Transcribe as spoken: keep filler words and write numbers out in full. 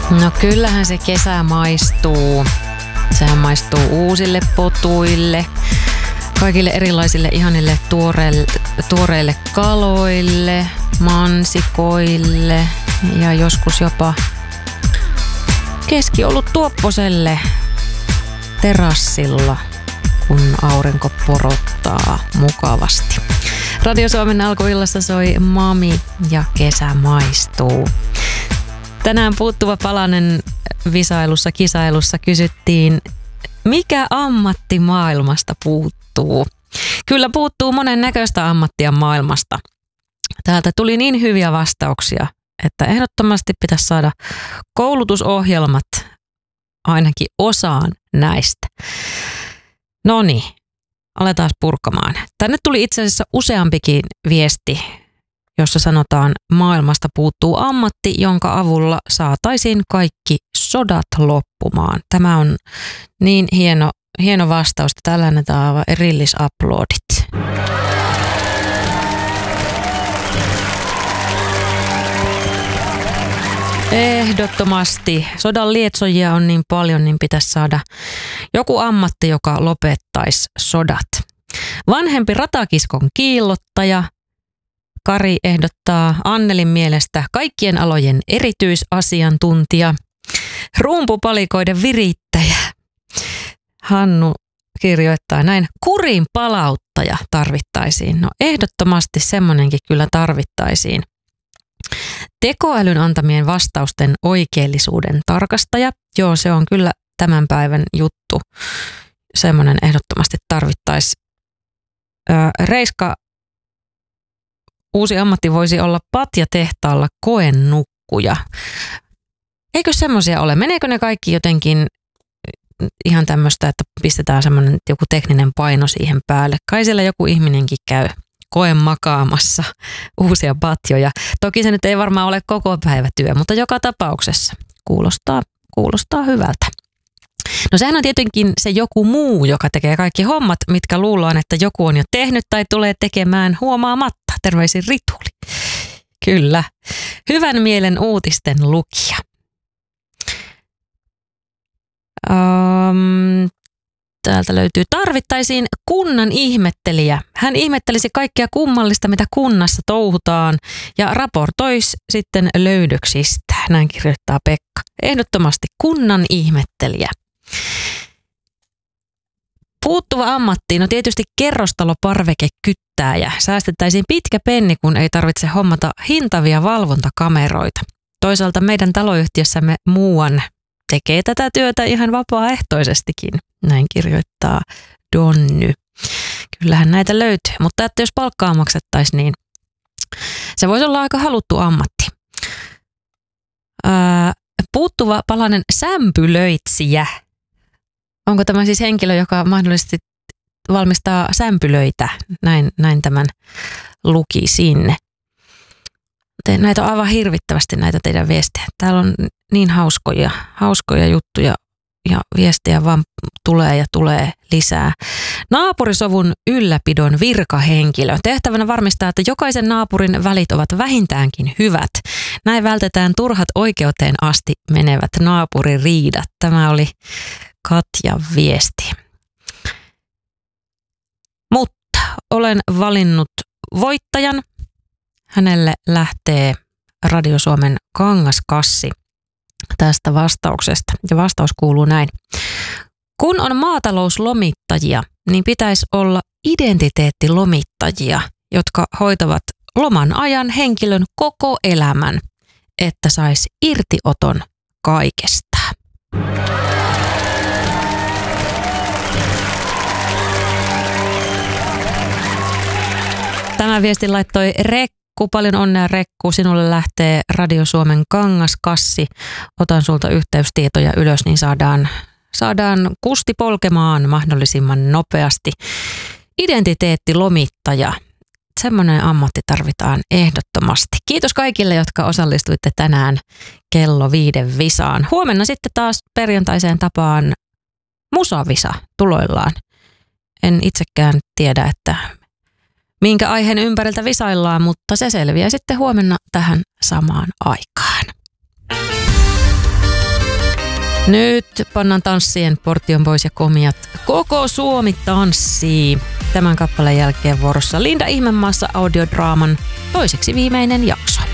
No kyllähän se kesä maistuu. Sehän maistuu uusille potuille, kaikille erilaisille ihanille tuoreille, tuoreille kaloille, mansikoille ja joskus jopa keskiolut tuopposelle terassilla, kun aurinko porottaa mukavasti. Radio Suomen alkuillassa soi Mami ja kesä maistuu. Tänään puuttuva palanen visailussa, kisailussa kysyttiin, mikä ammatti maailmasta puuttuu? Kyllä puuttuu monen näköistä ammattia maailmasta. Täältä tuli niin hyviä vastauksia, että ehdottomasti pitäisi saada koulutusohjelmat ainakin osaan näistä. No niin, aletaan purkamaan. Tänne tuli itse asiassa useampikin viesti, jossa sanotaan, maailmasta puuttuu ammatti, jonka avulla saataisiin kaikki sodat loppumaan. Tämä on niin hieno, hieno vastaus, että tällä annetaan aivan erillisuploadit. Ehdottomasti. Sodan lietsojia on niin paljon, niin pitäisi saada joku ammatti, joka lopettaisi sodat. Vanhempi ratakiskon kiillottaja. Kari ehdottaa Annelin mielestä kaikkien alojen erityisasiantuntija. Rumpupalikoiden virittäjä. Hannu kirjoittaa näin, kurin palauttaja tarvittaisiin. No ehdottomasti semmoinenkin kyllä tarvittaisiin. Tekoälyn antamien vastausten oikeellisuuden tarkastaja. Joo, se on kyllä tämän päivän juttu. Semmoinen ehdottomasti tarvittaisi. Reiska, uusi ammatti voisi olla patjatehtaalla koennukkuja. Eikö semmoisia ole? Meneekö ne kaikki jotenkin ihan tämmöistä, että pistetään semmoinen joku tekninen paino siihen päälle? Kai siellä joku ihminenkin käy koen makaamassa uusia patjoja. Toki se nyt ei varmaan ole koko päivä työ, mutta joka tapauksessa kuulostaa, kuulostaa hyvältä. No sehän on tietenkin se joku muu, joka tekee kaikki hommat, mitkä luullaan, että joku on jo tehnyt tai tulee tekemään huomaamatta. Terveisin Rituli. Kyllä. Hyvän mielen uutisten lukija. Um, täältä löytyy. Tarvittaisiin kunnan ihmettelijä. Hän ihmettelisi kaikkea kummallista, mitä kunnassa touhutaan ja raportoisi sitten löydöksistä. Näin kirjoittaa Pekka. Ehdottomasti kunnan ihmettelijä. Puuttuva ammatti, no tietysti kerrostaloparvekekyttääjä. Säästettäisiin pitkä penni, kun ei tarvitse hommata hintavia valvontakameroita. Toisaalta meidän taloyhtiössämme muuan tekee tätä työtä ihan vapaaehtoisestikin. Näin kirjoittaa Donny. Kyllähän näitä löytyy, mutta että jos palkkaa maksettaisiin, niin se voisi olla aika haluttu ammatti. Ää, puuttuva palanen sämpylöitsijä. Onko tämä siis henkilö, joka mahdollisesti valmistaa sämpylöitä? Näin, näin tämän luki sinne. Näitä on aivan hirvittävästi näitä teidän viestejä. Täällä on niin hauskoja, hauskoja juttuja ja viestejä vaan tulee ja tulee lisää. Naapurisovun ylläpidon virkahenkilö. Tehtävänä varmistaa, että jokaisen naapurin välit ovat vähintäänkin hyvät. Näin vältetään turhat oikeuteen asti menevät naapuririidat. Tämä oli Katjan viesti. Mutta olen valinnut voittajan. Hänelle lähtee Radio Suomen kangaskassi tästä vastauksesta. Ja vastaus kuuluu näin. Kun on maatalouslomittajia, niin pitäisi olla identiteettilomittajia, jotka hoitavat loman ajan henkilön koko elämän, että saisi irtioton kaikesta. Tämä viesti laittoi Rekku. Paljon onnea Rekku, sinulle lähtee Radio Suomen kangaskassi. Otan sulta yhteystietoja ylös, niin saadaan, saadaan kusti polkemaan mahdollisimman nopeasti. Identiteettilomittaja. Semmoinen ammatti tarvitaan ehdottomasti. Kiitos kaikille, jotka osallistuitte tänään kello viiden visaan. Huomenna sitten taas perjantaiseen tapaan musavisa tuloillaan. En itsekään tiedä, että minkä aiheen ympäriltä visaillaan, mutta se selviää sitten huomenna tähän samaan aikaan. Nyt pannaan tanssien Portion Boys ja Komiat. Koko Suomi tanssii. Tämän kappaleen jälkeen vuorossa Linda Ihmemaassa audiodraaman toiseksi viimeinen jakso.